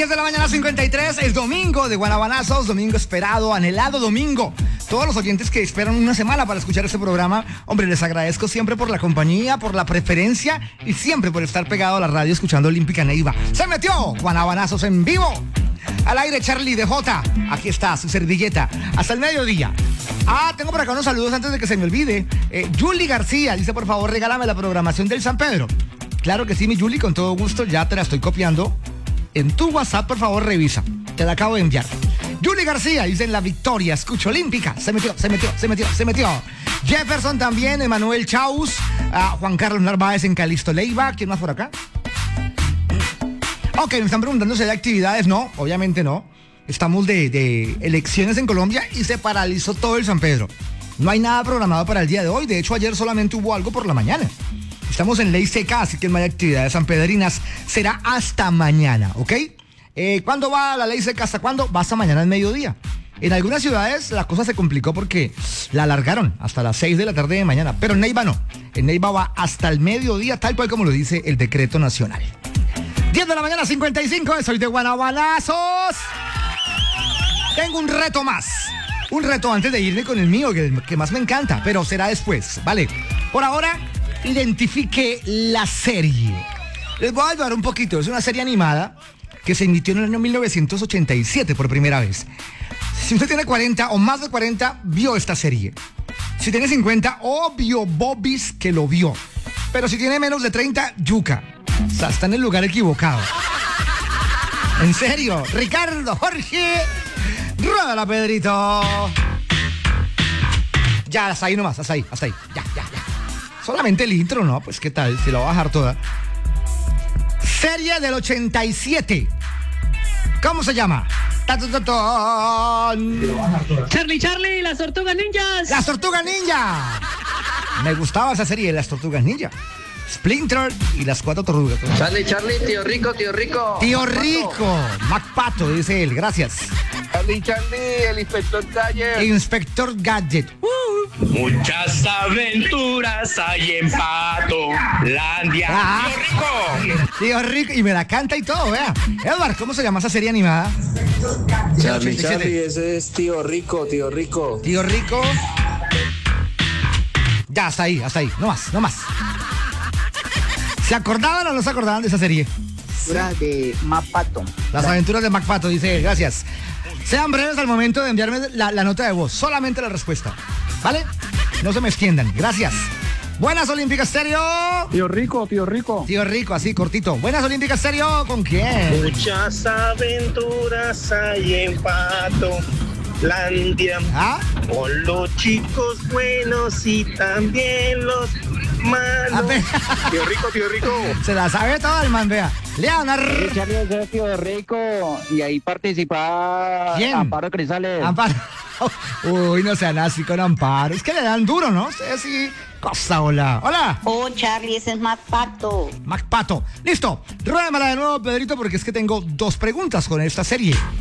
10 de la mañana 53, es domingo de Guanabanazos, domingo esperado, anhelado domingo. Todos los oyentes que esperan una semana para escuchar este programa, hombre, les agradezco siempre por la compañía, por la preferencia y siempre por estar pegado a la radio escuchando Olímpica Neiva. Se metió Guanabanazos en vivo. Al aire Charlie DJ. Aquí está su servilleta. Hasta el mediodía. Tengo por acá unos saludos antes de que se me olvide. Julie García dice, por favor, regálame la programación del San Pedro. Claro que sí, mi Julie, con todo gusto. Ya te la estoy copiando. En tu WhatsApp, por favor, revisa. Te la acabo de enviar. Julie García dice, en la victoria, escucho Olímpica. Se metió. Jefferson también, Emanuel Chaus, Juan Carlos Narváez en Calixto Leiva. ¿Quién más por acá? Ok, me están preguntando si hay actividades. No, obviamente no. Estamos de elecciones en Colombia y se paralizó todo el San Pedro. No hay nada programado para el día de hoy. De hecho, ayer solamente hubo algo por la mañana. Estamos en ley seca, así que no hay actividades sanpedrinas. Será hasta mañana, ¿ok? ¿Cuándo va la ley seca? ¿Hasta cuándo? Va hasta mañana al mediodía. En algunas ciudades la cosa se complicó porque la alargaron hasta las 6 de la tarde de mañana. Pero en Neiva no. En Neiva va hasta el mediodía, tal cual como lo dice el decreto nacional. 10 de la mañana 55, soy de Guanabanazos. Tengo un reto más. Un reto antes de irme con el mío, que más me encanta, pero será después, ¿vale? Por ahora, identifique la serie. Les voy a ayudar un poquito. Es una serie animada que se emitió en el año 1987 por primera vez. Si usted tiene 40 o más de 40, vio esta serie. Si tiene 50, obvio, Bobis que lo vio. Pero si tiene menos de 30, yuca. O sea, está en el lugar equivocado. En serio, Ricardo, Jorge, ródala, Pedrito. Ya, hasta ahí nomás, hasta ahí. Ya. Solamente el intro, ¿no? Pues qué tal, si lo voy a bajar toda. Serie del 87. ¿Cómo se llama? Charlie, las tortugas ninjas. Las tortugas ninja. Me gustaba esa serie, las tortugas ninja. Splinter y las 4 tortugas. Charlie, tío rico. Tío rico. MacPato, dice él, gracias. Charlie, el inspector Gadget. Inspector Gadget. Muchas aventuras hay en Patolandia. Tío rico. Y me la canta y todo, vea. Edward, ¿cómo se llama esa serie animada? Charlie, ese es tío rico. Tío rico. Ya, hasta ahí. No más. ¿Se acordaban o no se acordaban de esa serie? De MacPato. Las aventuras de MacPato, dice él, gracias. Sean breves al momento de enviarme la nota de voz, solamente la respuesta, ¿vale? No se me extiendan, gracias. Buenas Olímpicas Stereo. Tío rico. Tío rico, así cortito. Buenas Olímpicas Stereo, ¿con quién? Muchas aventuras hay en Patolandia. Con los chicos buenos y también los malos. Tío rico. Se la sabe todo el man, vea. Leonard. Charlie es tío rico y ahí participa ¿Quién? Amparo Crisales. Amparo. Uy, no sean así con Amparo. Es que le dan duro, ¿no? Sí, cosa, hola. Oh, Charlie, ese es MacPato. MacPato. Listo. Ruédamela de nuevo, Pedrito, porque es que tengo 2 preguntas con esta serie.